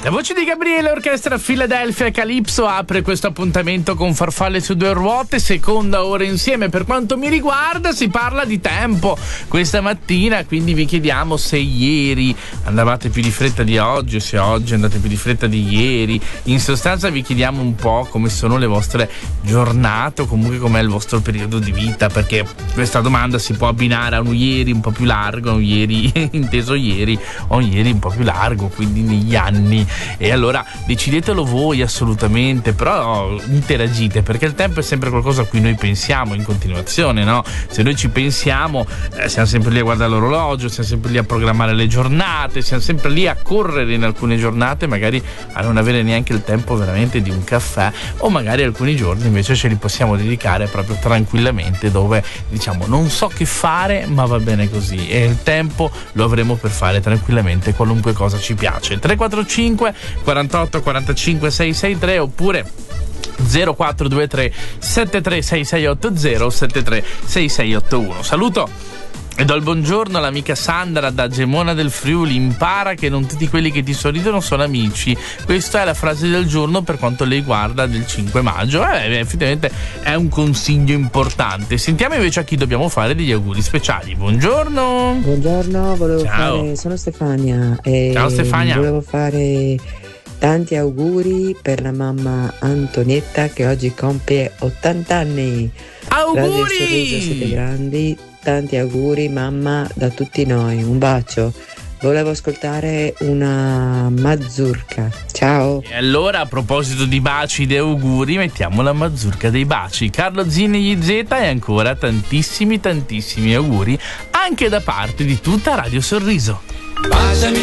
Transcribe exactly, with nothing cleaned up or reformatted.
La voce di Gabriele, orchestra Philadelphia Calypso apre questo appuntamento con Farfalle su due ruote, seconda ora insieme. Per quanto mi riguarda si parla di tempo questa mattina, quindi vi chiediamo se ieri andavate più di fretta di oggi o se oggi andate più di fretta di ieri. In sostanza vi chiediamo un po' come sono le vostre giornate o comunque com'è il vostro periodo di vita, perché questa domanda si può abbinare a un ieri un po' più largo, a un ieri inteso ieri o un ieri un po' più largo, quindi negli anni. E allora decidetelo voi assolutamente, però interagite, perché il tempo è sempre qualcosa a cui noi pensiamo in continuazione, no? Se noi ci pensiamo eh, siamo sempre lì a guardare l'orologio, siamo sempre lì a programmare le giornate, siamo sempre lì a correre in alcune giornate, magari a non avere neanche il tempo veramente di un caffè, o magari alcuni giorni invece ce li possiamo dedicare proprio tranquillamente, dove diciamo non so che fare ma va bene così, e il tempo lo avremo per fare tranquillamente qualunque cosa ci piace. Tre quattro cinque quarantotto quarantacinque seicentosessantatré oppure zero quattro due tre sette tre sei sei otto zero sette tre sei sei otto uno. Saluto e do il buongiorno all'amica Sandra da Gemona del Friuli. Impara che non tutti quelli che ti sorridono sono amici. Questa è la frase del giorno per quanto lei guarda del cinque maggio. Eh, effettivamente è un consiglio importante. Sentiamo invece a chi dobbiamo fare degli auguri speciali. Buongiorno. Buongiorno, volevo Ciao. fare, sono Stefania e Ciao Stefania. volevo fare tanti auguri per la mamma Antonietta che oggi compie ottanta anni. Radio Il Sorriso, siete grandi. Tanti auguri mamma da tutti noi, un bacio. Volevo ascoltare una mazurka. Ciao. E allora, a proposito di baci e auguri, mettiamo la mazurka dei baci. Carlo Zini Z e ancora tantissimi tantissimi auguri anche da parte di tutta Radio Sorriso. Baciami.